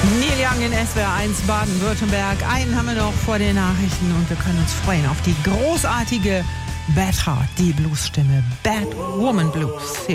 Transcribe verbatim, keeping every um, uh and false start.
Neil Young in S W R eins Baden-Württemberg. Einen haben wir noch vor den Nachrichten und wir können uns freuen auf die großartige Bad Heart, die Bluesstimme Bad Woman Blues.